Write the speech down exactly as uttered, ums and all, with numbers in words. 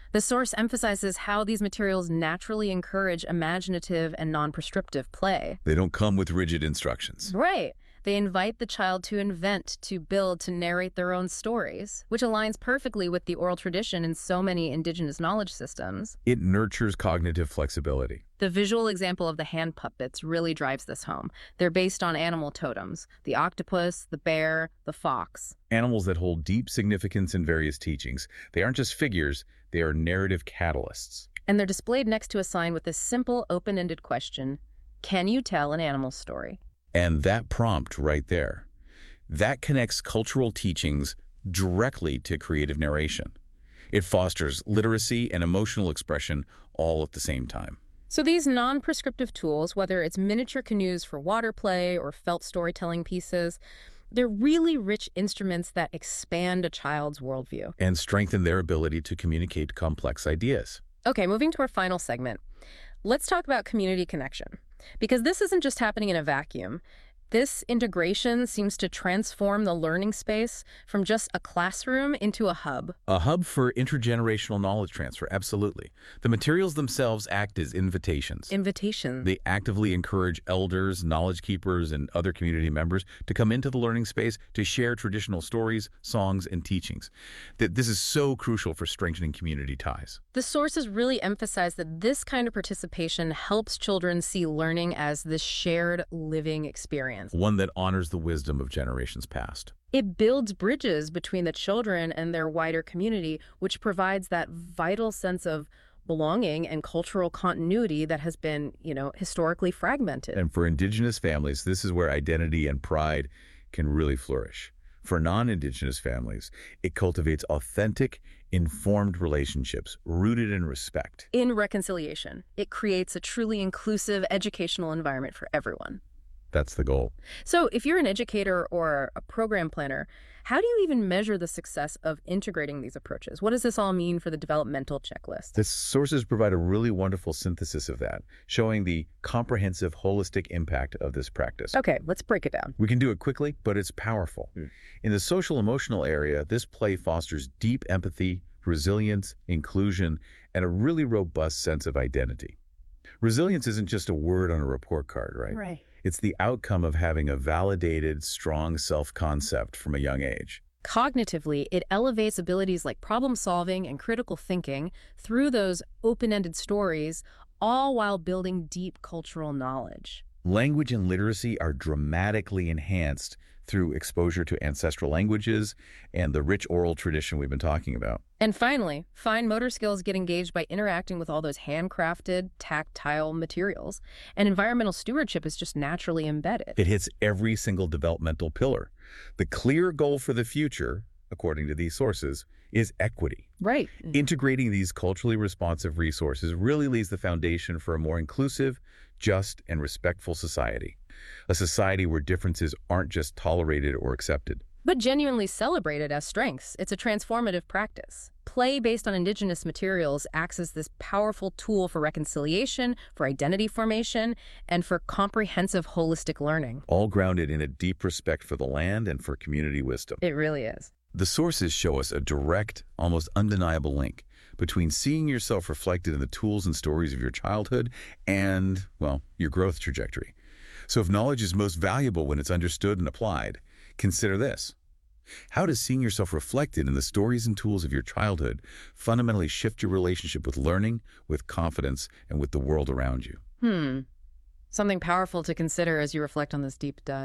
The source emphasizes how these materials naturally encourage imaginative and non-prescriptive play. They don't come with rigid instructions. Right. They invite the child to invent, to build, to narrate their own stories, which aligns perfectly with the oral tradition in so many indigenous knowledge systems. It nurtures cognitive flexibility. The visual example of the hand puppets really drives this home. They're based on animal totems, the octopus, the bear, the fox. Animals that hold deep significance in various teachings. They aren't just figures, they are narrative catalysts. And they're displayed next to a sign with this simple, open-ended question: can you tell an animal story? And that prompt right there, that connects cultural teachings directly to creative narration. It fosters literacy and emotional expression all at the same time. So these non-prescriptive tools, whether it's miniature canoes for water play or felt storytelling pieces, they're really rich instruments that expand a child's worldview. And strengthen their ability to communicate complex ideas. Okay, moving to our final segment. Let's talk about community connection, because this isn't just happening in a vacuum. This integration seems to transform the learning space from just a classroom into a hub. A hub for intergenerational knowledge transfer, absolutely. The materials themselves act as invitations. Invitation. They actively encourage elders, knowledge keepers, and other community members to come into the learning space to share traditional stories, songs, and teachings. Th- This is so crucial for strengthening community ties. The sources really emphasize that this kind of participation helps children see learning as this shared living experience. One that honors the wisdom of generations past. It builds bridges between the children and their wider community, which provides that vital sense of belonging and cultural continuity that has been, you know, historically fragmented. And for Indigenous families, this is where identity and pride can really flourish. For non-Indigenous families, it cultivates authentic, informed relationships rooted in respect. In reconciliation, it creates a truly inclusive educational environment for everyone. That's the goal. So if you're an educator or a program planner, how do you even measure the success of integrating these approaches? What does this all mean for the developmental checklist? The sources provide a really wonderful synthesis of that, showing the comprehensive, holistic impact of this practice. Okay, let's break it down. We can do it quickly, but it's powerful. Mm. In the social-emotional area, this play fosters deep empathy, resilience, inclusion, and a really robust sense of identity. Resilience isn't just a word on a report card, right? Right. It's the outcome of having a validated, strong self-concept from a young age. Cognitively, it elevates abilities like problem solving and critical thinking through those open-ended stories, all while building deep cultural knowledge. Language and literacy are dramatically enhanced through exposure to ancestral languages and the rich oral tradition we've been talking about. And finally, fine motor skills get engaged by interacting with all those handcrafted, tactile materials. And environmental stewardship is just naturally embedded. It hits every single developmental pillar. The clear goal for the future, according to these sources, is equity. Right. Integrating these culturally responsive resources really lays the foundation for a more inclusive, just, and respectful society. A society where differences aren't just tolerated or accepted, but genuinely celebrated as strengths. It's a transformative practice. Play based on Indigenous materials acts as this powerful tool for reconciliation, for identity formation, and for comprehensive holistic learning. All grounded in a deep respect for the land and for community wisdom. It really is. The sources show us a direct, almost undeniable link between seeing yourself reflected in the tools and stories of your childhood and, well, your growth trajectory. So if knowledge is most valuable when it's understood and applied, consider this. How does seeing yourself reflected in the stories and tools of your childhood fundamentally shift your relationship with learning, with confidence, and with the world around you? Hmm. Something powerful to consider as you reflect on this deep dive.